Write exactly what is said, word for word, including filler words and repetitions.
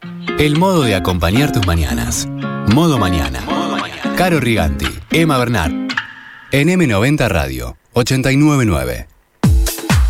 El modo de acompañar tus mañanas. Modo Mañana. Modo Mañana. Caro Riganti, Emma Bernard. En eme noventa Radio, ochenta y nueve punto nueve.